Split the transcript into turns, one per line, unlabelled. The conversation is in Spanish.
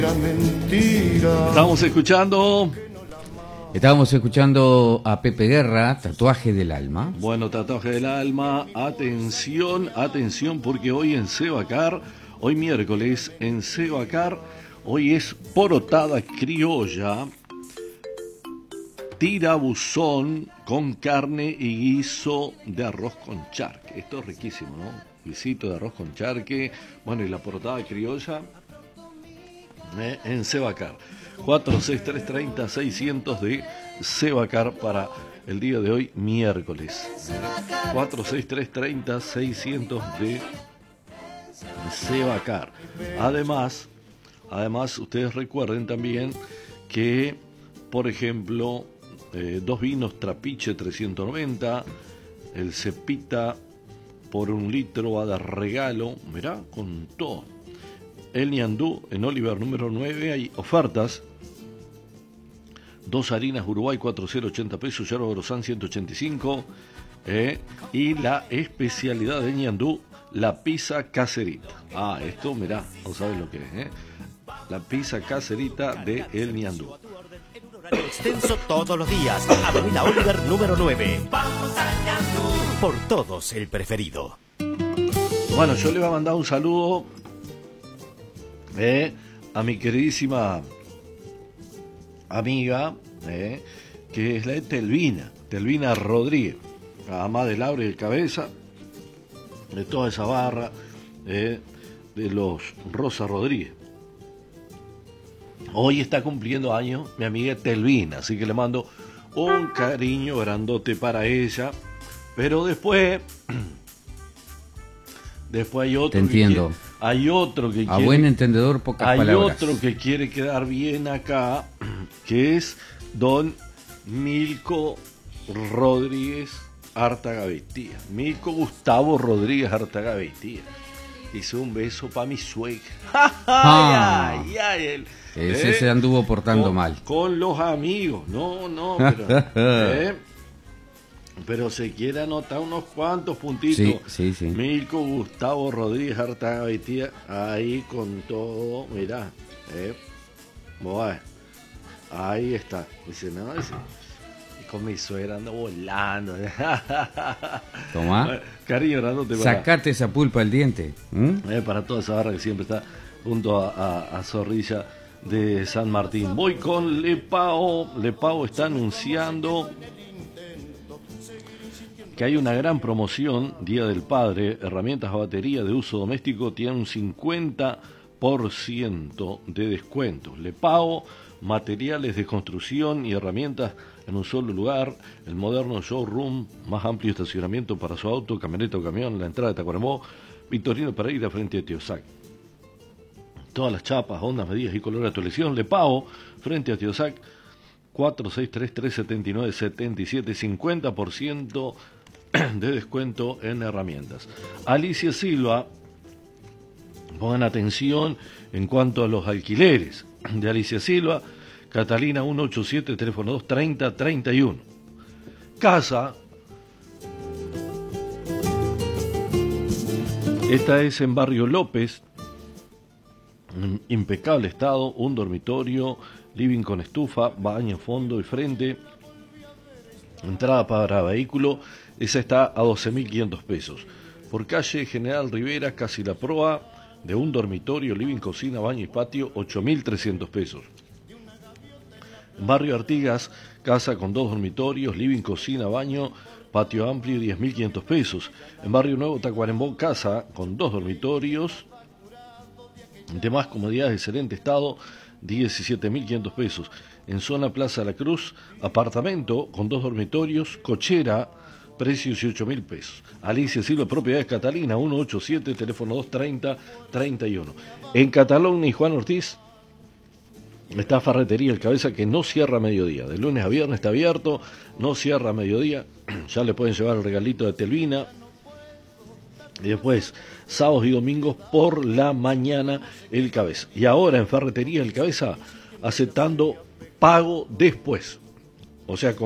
Estábamos escuchando a Pepe Guerra, Tatuaje del Alma.
Bueno, Tatuaje del Alma, atención, porque hoy en Sebacar, hoy miércoles en Sebacar, hoy es porotada criolla, tirabuzón con carne y guiso de arroz con charque. Esto es riquísimo, ¿no? Guisito de arroz con charque, bueno, y la porotada criolla en Sebacar. 46330-600 de Sebacar para el día de hoy, miércoles. 46330-600 de Sebacar. Además, ustedes recuerden también que, por ejemplo, dos vinos Trapiche 390, el Cepita por 1 litro va de regalo, mirá, con todo. El ñandú en Oliver número 9 hay ofertas. 2 harinas Uruguay 4,080 pesos, yerba Grosán 185. Y la especialidad de ñandú, la pizza caserita. Esto, mirá, no sabes lo que es, la pizza caserita de El Ñandú.
Extenso todos los días. Avenida Oliver número 9. Vamos a ñandú. Por todos el preferido.
Bueno, yo le voy a mandar un saludo a mi queridísima amiga, que es la de Telvina Rodríguez, la mamá de Laura y el Cabeza, de toda esa barra de los Rosa Rodríguez. Hoy está cumpliendo años mi amiga Telvina, así que le mando un cariño grandote para ella, pero después hay otro.
Te entiendo.
Hay otro que
a buen entendedor, pocas palabras.
Hay otro que quiere quedar bien acá, que es don Milko Rodríguez Artagavestía. Milko Gustavo Rodríguez Artagavestía. Hizo un beso para mi suegra.
Ese se anduvo portando mal.
Con los amigos. No, pero se quiere anotar unos cuantos puntitos.
Sí.
Milko Gustavo Rodríguez Artagavestía, ahí con todo, mirá. Bueno, ahí está. Dice, no, dice, y con mi suegra ando volando.
Tomá.
Cariño, grandote.
Sacate esa pulpa al diente.
Para toda esa barra que siempre está junto a Zorrilla de San Martín. Voy con Lepao. Lepao está anunciando que hay una gran promoción, Día del Padre, herramientas a batería de uso doméstico tienen un 50% de descuento. Lepao, materiales de construcción y herramientas en un solo lugar, el moderno showroom, más amplio estacionamiento para su auto, camioneta o camión, la entrada de Tacuarembó, Victorino Pereira frente a Tiosac. Todas las chapas, ondas, medidas y colores a tu elección. Lepao, frente a Tiosac, 463-379-77, 50% de descuento en herramientas. Alicia Silva, pongan atención en cuanto a los alquileres de Alicia Silva. Catalina 187, teléfono 230-31. Casa, esta es en Barrio López, en impecable estado, un dormitorio, living con estufa, baño, fondo y frente, entrada para vehículo. Esa está a 12.500 pesos. Por calle General Rivera, casi la proa, de un dormitorio, living, cocina, baño y patio, 8.300 pesos. En Barrio Artigas, casa con 2 dormitorios, living, cocina, baño, patio amplio, 10.500 pesos. En Barrio Nuevo, Tacuarembó, casa con 2 dormitorios, demás comodidades de excelente estado, 17.500 pesos. En zona Plaza La Cruz, apartamento con 2 dormitorios, cochera, precio 18.000 pesos. Alicia Silva, propiedades Catalina, 187, teléfono 230-31. En Catalón y Juan Ortiz está Ferretería El Cabeza, que no cierra a mediodía. De lunes a viernes está abierto, no cierra a mediodía. Ya le pueden llevar el regalito de Telvina. Y después, sábados y domingos por la mañana, El Cabeza. Y ahora en Ferretería El Cabeza, aceptando pago después. O sea,